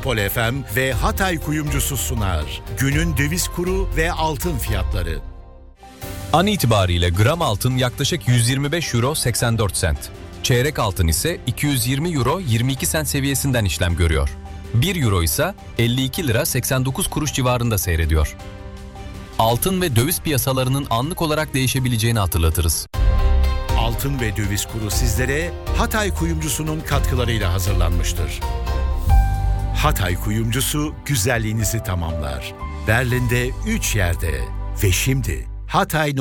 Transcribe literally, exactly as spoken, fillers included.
Pol F M ve Hatay Kuyumcusu sunar. Günün döviz kuru ve altın fiyatları. An itibariyle gram altın yaklaşık yüz yirmi beş euro seksen dört sent. Çeyrek altın ise iki yüz yirmi euro yirmi iki sent seviyesinden işlem görüyor. bir euro ise elli iki lira seksen dokuz kuruş civarında seyrediyor. Altın ve döviz piyasalarının anlık olarak değişebileceğini hatırlatırız. Altın ve döviz kuru sizlere Hatay Kuyumcusu'nun katkılarıyla hazırlanmıştır. Hatay Kuyumcusu güzelliğinizi tamamlar. Berlin'de üç yerde ve şimdi Hatay